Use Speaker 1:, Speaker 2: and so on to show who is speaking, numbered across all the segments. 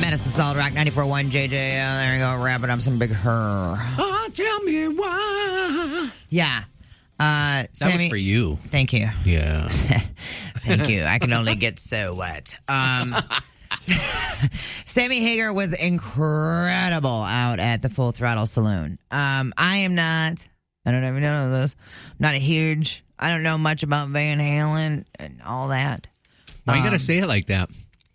Speaker 1: Madison Solid Rock 94.1 JJ. There you go. Wrapping up some big her.
Speaker 2: Oh, tell me why.
Speaker 1: Yeah.
Speaker 2: That
Speaker 1: Sammy,
Speaker 2: was for you.
Speaker 1: Thank you.
Speaker 2: Yeah.
Speaker 1: Thank you. I can only get so wet. Sammy Hagar was incredible out at the Full Throttle Saloon. I don't even know this. I don't know much about Van Halen and all that.
Speaker 2: Why you gotta say it like that?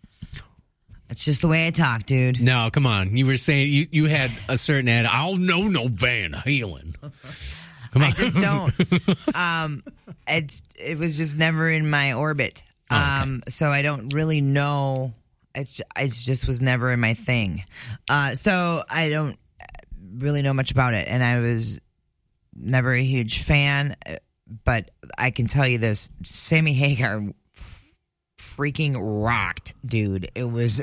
Speaker 1: It's just the way I talk, dude.
Speaker 2: No, come on. You were saying you had a certain ad. I'll know no Van Halen. Come on.
Speaker 1: I just don't. It was just never in my orbit.
Speaker 2: Okay.
Speaker 1: So I don't really know. It just was never in my thing. So I don't really know much about it, and I was never a huge fan. But I can tell you this: Sammy Hagar freaking rocked, dude. It was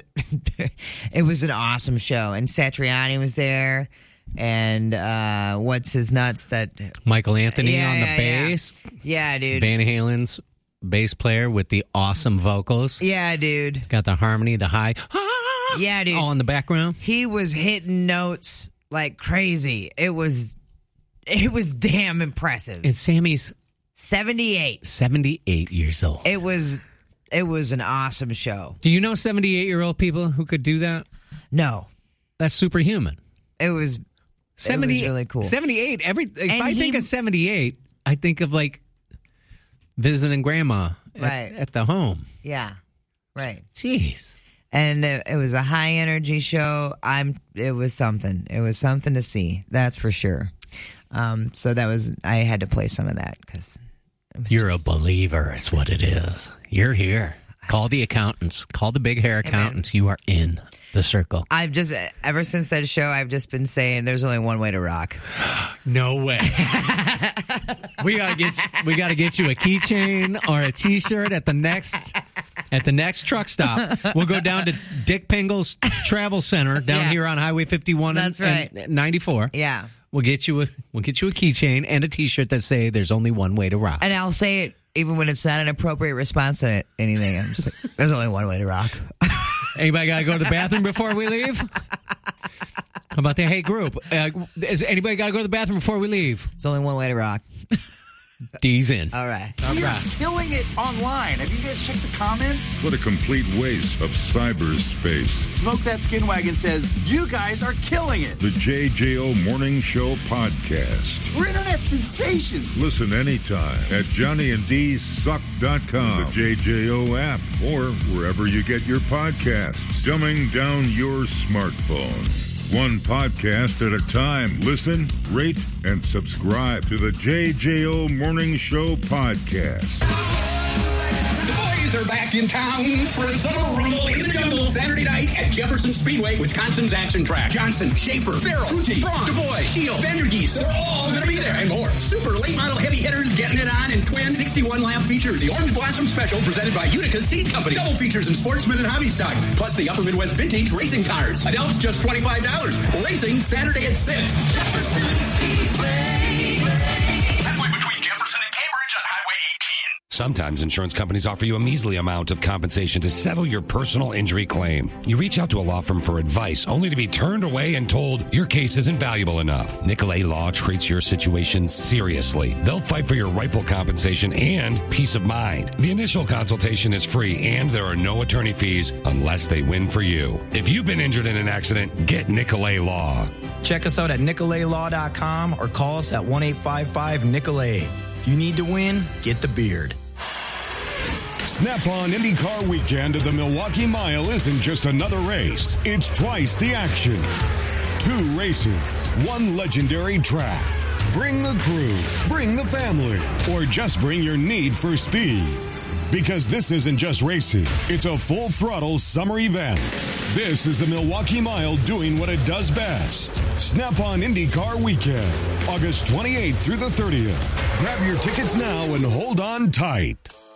Speaker 1: an awesome show, and Satriani was there, and what's his nuts that
Speaker 2: Michael Anthony on the bass.
Speaker 1: Yeah, dude.
Speaker 2: Van Halen's bass player with the awesome vocals.
Speaker 1: Yeah, dude.
Speaker 2: It's got the harmony, the high.
Speaker 1: Yeah, dude.
Speaker 2: All in the background.
Speaker 1: He was hitting notes like crazy. It was damn impressive.
Speaker 2: And Sammy's
Speaker 1: 78.
Speaker 2: 78 years old.
Speaker 1: It was an awesome show.
Speaker 2: Do you know 78-year-old people who could do that?
Speaker 1: No.
Speaker 2: That's superhuman.
Speaker 1: It was
Speaker 2: 70,
Speaker 1: really cool.
Speaker 2: 78. If I think of 78, I think of like visiting grandma at the home.
Speaker 1: Yeah. Right.
Speaker 2: Jeez.
Speaker 1: And it was a high energy show. It was something. It was something to see. That's for sure. So I had to play some of that because
Speaker 2: you're a believer. Is what it is. You're here. Call the accountants. Call the big hair accountants. You are in the circle.
Speaker 1: I've just ever since that show, I've just been saying there's only one way to rock.
Speaker 2: No way. we gotta get you a keychain or a T-shirt at the next truck stop. We'll go down to Dick Pingle's Travel Center down here on Highway 51 and 94.
Speaker 1: Yeah.
Speaker 2: We'll get you a keychain and a T-shirt that say "There's only one way to rock."
Speaker 1: And I'll say it even when it's not an appropriate response to anything. I'm just like, there's only one way to rock.
Speaker 2: Anybody got to go to the bathroom before we leave? How about that? Hey, group, is anybody got to go to the bathroom before we leave?
Speaker 1: It's only one way to rock.
Speaker 2: D's in.
Speaker 1: All right.
Speaker 3: We are killing it online. Have you guys checked the comments?
Speaker 4: What a complete waste of cyberspace.
Speaker 3: Smoke That Skin Wagon says, you guys are killing it.
Speaker 4: The JJO Morning Show Podcast.
Speaker 3: We're internet sensations.
Speaker 4: Listen anytime at JohnnyandDSuck.com, the JJO app, or wherever you get your podcasts. Dumbing down your smartphone. One podcast at a time. Listen, rate, and subscribe to the JJO Morning Show Podcast.
Speaker 5: The boys are back in town for a summer rumble in the jungle Saturday night at Jefferson Speedway, Wisconsin's action track. Johnson, Schaefer, Farrell, Fruity, Braun, DeVoy, Shield, Vandergeest, they're all going to be there and more. Super late model heavy hitters getting it on in twin 61-lap features. The Orange Blossom Special presented by Utica Seed Company. Double features in Sportsman and Hobby Stock. Plus the Upper Midwest Vintage Racing Cars. Adults just $25. Racing Saturday at 6. Jefferson Speedway. Halfway between Jefferson and Cambridge on Highway 18.
Speaker 6: Sometimes insurance companies offer you a measly amount of compensation to settle your personal injury claim. You reach out to a law firm for advice, only to be turned away and told your case isn't valuable enough. Nicolay Law treats your situation seriously. They'll fight for your rightful compensation and peace of mind. The initial consultation is free, and there are no attorney fees unless they win for you. If you've been injured in an accident, get Nicolay Law.
Speaker 7: Check us out at NicolayLaw.com or call us at 1-855-NICOLAY. If you need to win, get the beard.
Speaker 8: Snap-on IndyCar weekend at the Milwaukee Mile isn't just another race. It's twice the action. 2 races, 1 legendary track. Bring the crew, bring the family, or just bring your need for speed. Because this isn't just racing, it's a full-throttle summer event. This is the Milwaukee Mile doing what it does best. Snap-on IndyCar weekend, August 28th through the 30th. Grab your tickets now and hold on tight.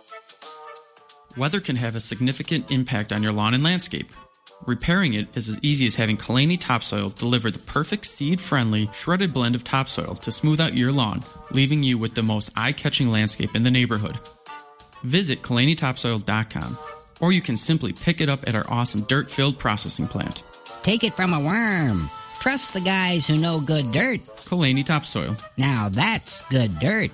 Speaker 9: Weather can have a significant impact on your lawn and landscape. Repairing it is as easy as having Kalani Topsoil deliver the perfect seed-friendly, shredded blend of topsoil to smooth out your lawn, leaving you with the most eye-catching landscape in the neighborhood. Visit KalaniTopsoil.com. Or you can simply pick it up at our awesome dirt-filled processing plant.
Speaker 10: Take it from a worm. Trust the guys who know good dirt.
Speaker 9: Kalani Topsoil.
Speaker 10: Now that's good dirt.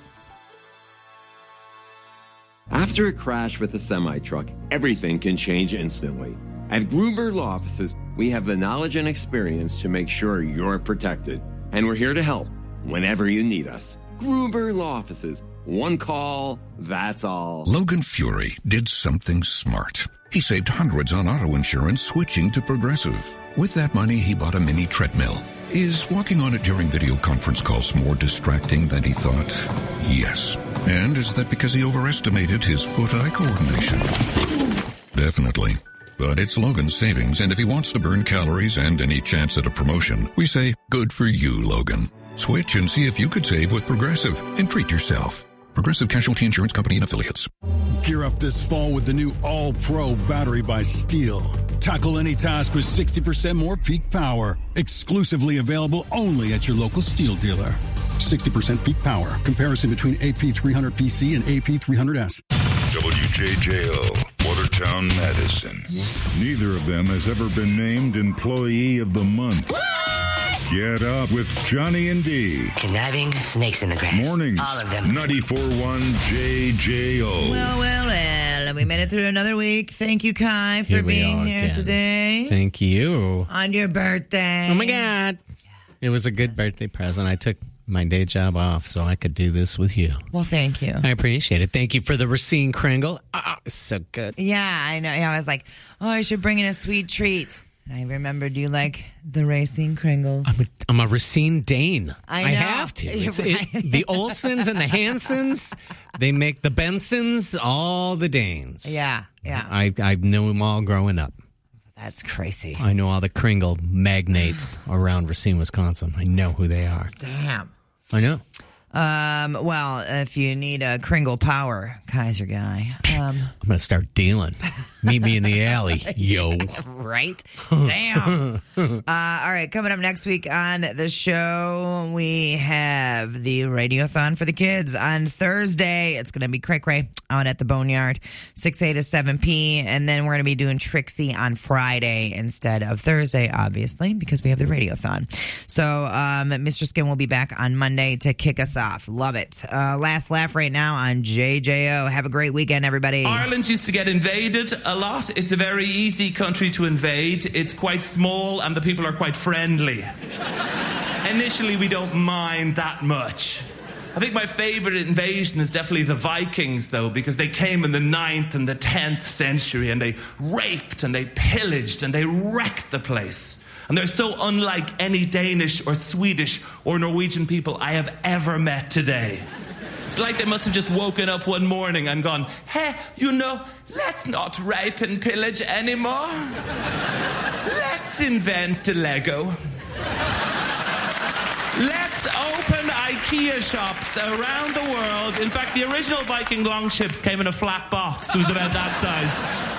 Speaker 11: After a crash with a semi-truck, everything can change instantly. At Gruber Law Offices, we have the knowledge and experience to make sure you're protected. And we're here to help whenever you need us. Gruber Law Offices. One call, that's all.
Speaker 12: Logan Fury did something smart. He saved hundreds on auto insurance switching to Progressive. With that money, he bought a mini treadmill. Is walking on it during video conference calls more distracting than he thought? Yes. And is that because he overestimated his foot-eye coordination? Definitely. But it's Logan's savings, and if he wants to burn calories and any chance at a promotion, we say, good for you, Logan. Switch and see if you could save with Progressive and treat yourself. Progressive Casualty Insurance Company and Affiliates.
Speaker 13: Gear up this fall with the new All-Pro battery by Steel. Tackle any task with 60% more peak power. Exclusively available only at your local Steel dealer. 60% peak power. Comparison between AP300PC and AP300S.
Speaker 4: WJJO, Watertown, Madison. Neither of them has ever been named Employee of the Month. Get up with Johnny and D.
Speaker 14: Conniving snakes in the grass.
Speaker 4: Mornings.
Speaker 14: All of them.
Speaker 4: 94.1 JJO.
Speaker 1: Well. We made it through another week. Thank you, Kai, for being here today.
Speaker 2: Thank you.
Speaker 1: On your birthday.
Speaker 2: Oh, my God. It was a good birthday present. I took my day job off so I could do this with you.
Speaker 1: Well, thank you.
Speaker 2: I appreciate it. Thank you for the Racine Kringle. Oh, it's so good.
Speaker 1: Yeah, I know. Yeah, I was like, I should bring in a sweet treat. And I remembered you like the Racine Kringle.
Speaker 2: I'm a Racine Dane.
Speaker 1: I know.
Speaker 2: I have to. The Olsons and the Hansons, they make the Bensons, all the Danes.
Speaker 1: Yeah.
Speaker 2: I knew them all growing up.
Speaker 1: That's crazy.
Speaker 2: I know all the Kringle magnates around Racine, Wisconsin. I know who they are.
Speaker 1: Damn.
Speaker 2: I know.
Speaker 1: Well, if you need a Kringle power, Kaiser guy.
Speaker 2: I'm going to start dealing. Meet me in the alley, yo.
Speaker 1: Right? Damn. All right, coming up next week on the show, we have the Radiothon for the kids on Thursday. It's going to be cray-cray out at the Boneyard, 6A to 7P, and then we're going to be doing Trixie on Friday instead of Thursday, obviously, because we have the Radiothon. So Mr. Skin will be back on Monday to kick us off. Love it. Last laugh right now on JJO. Have a great weekend, everybody.
Speaker 15: Ireland used to get invaded a lot. It's a very easy country to invade. It's quite small and the people are quite friendly. Initially, we don't mind that much. I think my favorite invasion is definitely the Vikings, though, because they came in the 9th and the 10th century and they raped and they pillaged and they wrecked the place. And they're so unlike any Danish or Swedish or Norwegian people I have ever met today. It's like they must have just woken up one morning and gone, hey, let's not rape and pillage anymore. Let's invent a Lego. Let's open IKEA shops around the world. In fact, the original Viking longships came in a flat box. It was about that size.